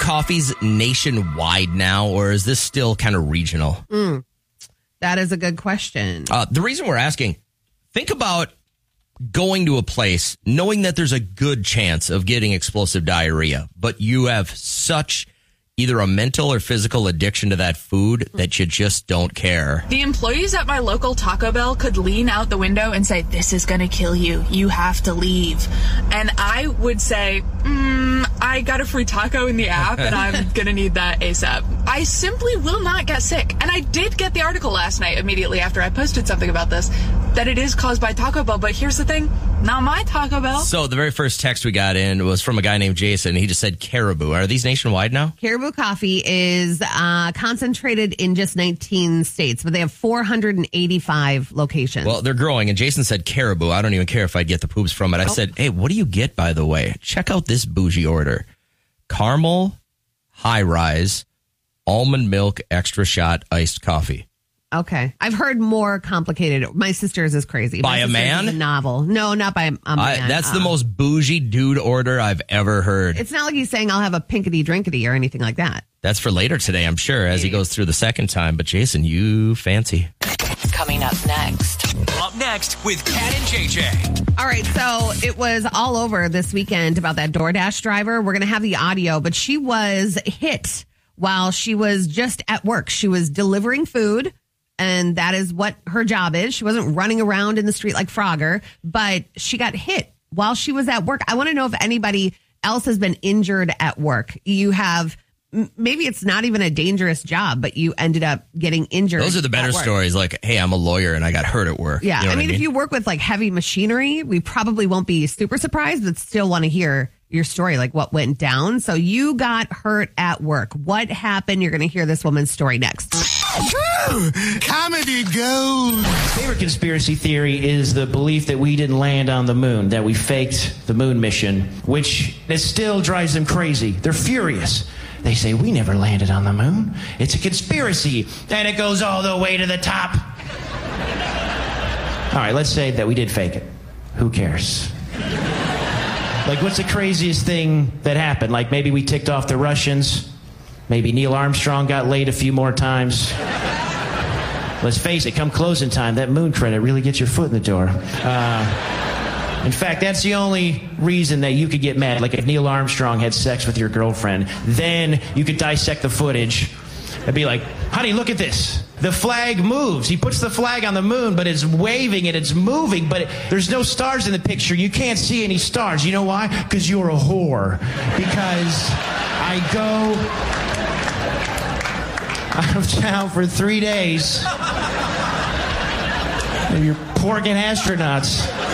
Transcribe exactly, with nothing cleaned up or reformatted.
coffees nationwide now, or is this still kind of regional? Mm, that is a good question. Uh, the reason we're asking, think about going to a place knowing that there's a good chance of getting explosive diarrhea, but you have such either a mental or physical addiction to that food that you just don't care. The employees at my local Taco Bell could lean out the window and say, "This is going to kill you. You have to leave." And I would say, mm, I got a free taco in the app and I'm going to need that ASAP. I simply will not get sick. And I did get the article last night immediately after I posted something about this, that it is caused by Taco Bell. But here's the thing, not my Taco Bell. So the very first text we got in was from a guy named Jason. He just said Caribou. Are these nationwide now? Caribou Coffee is uh, concentrated in just nineteen states, but they have four hundred eighty-five locations. Well, they're growing, and Jason said Caribou. I don't even care if I get the poops from it. I oh. said, hey, what do you get, by the way? Check out this bougie order. Caramel, high rise, almond milk, extra shot, iced coffee. Okay. I've heard more complicated. My sister's is crazy. By My a man? Is a novel. No, not by a man. I, that's um, the most bougie dude order I've ever heard. It's not like he's saying I'll have a pinkety drinkety or anything like that. That's for later today, I'm sure, as he goes through the second time. But Jason, you fancy. Coming up next. Up next with Kat and J J. All right, so it was all over this weekend about that DoorDash driver. We're going to have the audio, but she was hit while she was just at work. She was delivering food, and that is what her job is. She wasn't running around in the street like Frogger, but she got hit while she was at work. I want to know if anybody else has been injured at work. You have... Maybe it's not even a dangerous job, but you ended up getting injured. Those are the better stories. Like, hey, I'm a lawyer and I got hurt at work. Yeah. You know I mean, I mean, if you work with like heavy machinery, we probably won't be super surprised, but still want to hear your story, like what went down. So you got hurt at work. What happened? You're going to hear this woman's story next. Comedy gold. My favorite conspiracy theory is the belief that we didn't land on the moon, that we faked the moon mission, which it still drives them crazy. They're furious. They say, we never landed on the moon. It's a conspiracy. And it goes all the way to the top. All right, let's say that we did fake it. Who cares? Like, what's the craziest thing that happened? Like, maybe we ticked off the Russians. Maybe Neil Armstrong got laid a few more times. Let's face it, come closing time, that moon credit really gets your foot in the door. Uh... In fact, that's the only reason that you could get mad. Like if Neil Armstrong had sex with your girlfriend, then you could dissect the footage and be like, honey, look at this. The flag moves. He puts the flag on the moon, but it's waving and it's moving, but it, there's no stars in the picture. You can't see any stars. You know why? Because you're a whore. Because I go out of town for three days. And you're porking astronauts.